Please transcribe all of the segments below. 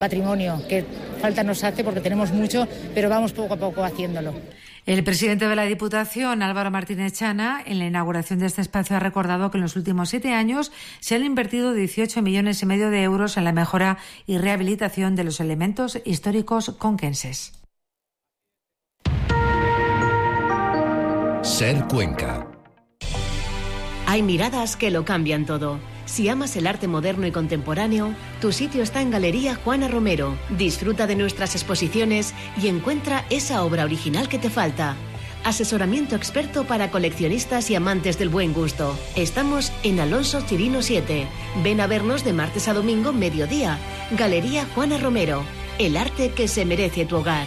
Patrimonio, que falta nos hace porque tenemos mucho, pero vamos poco a poco haciéndolo. El presidente de la Diputación, Álvaro Martínez Chana, en la inauguración de este espacio ha recordado que en los últimos 7 años se han invertido 18,5 millones de euros en la mejora y rehabilitación de los elementos históricos conquenses. Ser Cuenca. Hay miradas que lo cambian todo. Si amas el arte moderno y contemporáneo, tu sitio está en Galería Juana Romero. Disfruta de nuestras exposiciones y encuentra esa obra original que te falta. Asesoramiento experto para coleccionistas y amantes del buen gusto. Estamos en Alonso Chirino 7. Ven a vernos de martes a domingo, mediodía. Galería Juana Romero. El arte que se merece tu hogar.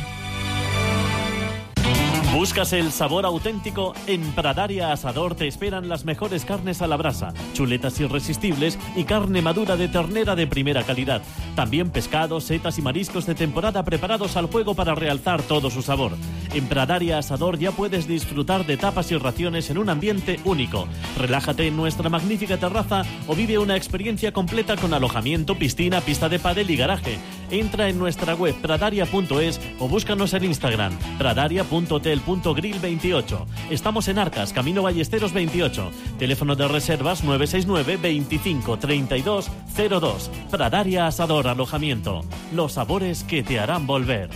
¿Buscas el sabor auténtico? En Pradaria Asador te esperan las mejores carnes a la brasa, chuletas irresistibles y carne madura de ternera de primera calidad. También pescados, setas y mariscos de temporada preparados al fuego para realzar todo su sabor. En Pradaria Asador ya puedes disfrutar de tapas y raciones en un ambiente único. Relájate en nuestra magnífica terraza o vive una experiencia completa con alojamiento, piscina, pista de pádel y garaje. Entra en nuestra web pradaria.es o búscanos en Instagram pradaria.hotel.grill28. Estamos en Arcas, Camino Ballesteros 28. Teléfono de reservas 969 25 32 02. Pradaria Asador Alojamiento. Los sabores que te harán volver.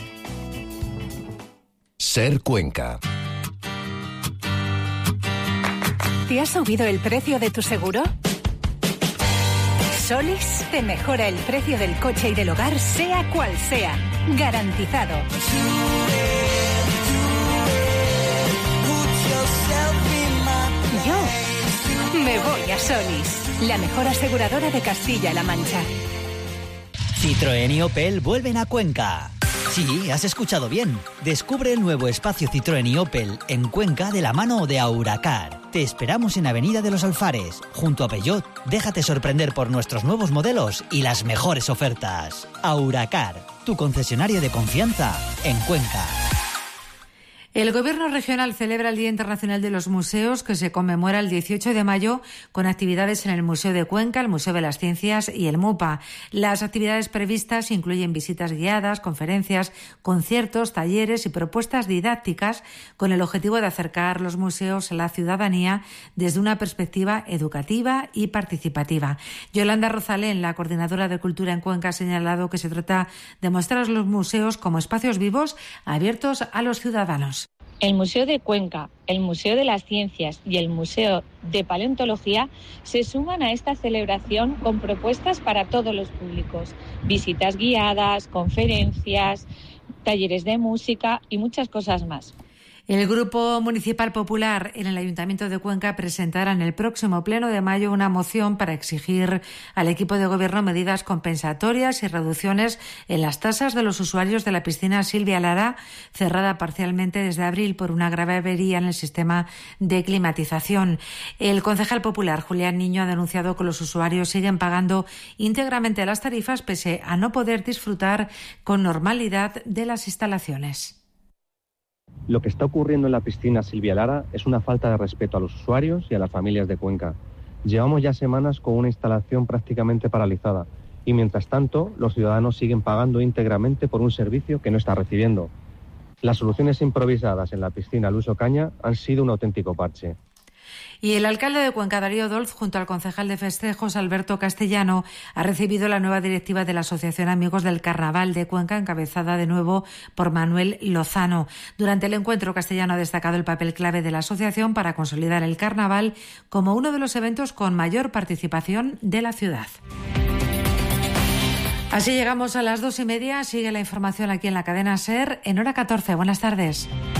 Ser Cuenca. ¿Te ha subido el precio de tu seguro? Solis te mejora el precio del coche y del hogar, sea cual sea. Garantizado. Yo me voy a Solis, la mejor aseguradora de Castilla-La Mancha. Citroën y Opel vuelven a Cuenca. Sí, has escuchado bien. Descubre el nuevo espacio Citroën y Opel en Cuenca de la mano de Auracar. Te esperamos en Avenida de los Alfares, junto a Peugeot. Déjate sorprender por nuestros nuevos modelos y las mejores ofertas. Auracar, tu concesionario de confianza en Cuenca. El Gobierno regional celebra el Día Internacional de los Museos, que se conmemora el 18 de mayo con actividades en el Museo de Cuenca, el Museo de las Ciencias y el MUPA. Las actividades previstas incluyen visitas guiadas, conferencias, conciertos, talleres y propuestas didácticas con el objetivo de acercar los museos a la ciudadanía desde una perspectiva educativa y participativa. Yolanda Rosalén, la coordinadora de Cultura en Cuenca, ha señalado que se trata de mostrar a los museos como espacios vivos abiertos a los ciudadanos. El Museo de Cuenca, el Museo de las Ciencias y el Museo de Paleontología se suman a esta celebración con propuestas para todos los públicos, visitas guiadas, conferencias, talleres de música y muchas cosas más. El Grupo Municipal Popular en el Ayuntamiento de Cuenca presentará en el próximo pleno de mayo una moción para exigir al equipo de gobierno medidas compensatorias y reducciones en las tasas de los usuarios de la piscina Silvia Lara, cerrada parcialmente desde abril por una grave avería en el sistema de climatización. El concejal popular Julián Niño ha denunciado que los usuarios siguen pagando íntegramente las tarifas pese a no poder disfrutar con normalidad de las instalaciones. Lo que está ocurriendo en la piscina Silvia Lara es una falta de respeto a los usuarios y a las familias de Cuenca. Llevamos ya semanas con una instalación prácticamente paralizada y mientras tanto los ciudadanos siguen pagando íntegramente por un servicio que no está recibiendo. Las soluciones improvisadas en la piscina Luis Ocaña han sido un auténtico parche. Y el alcalde de Cuenca, Darío Dolz, junto al concejal de festejos, Alberto Castellano, ha recibido la nueva directiva de la Asociación Amigos del Carnaval de Cuenca, encabezada de nuevo por Manuel Lozano. Durante el encuentro, Castellano ha destacado el papel clave de la asociación para consolidar el carnaval como uno de los eventos con mayor participación de la ciudad. Así llegamos a las 2:30. Sigue la información aquí en la cadena SER en hora 14. Buenas tardes.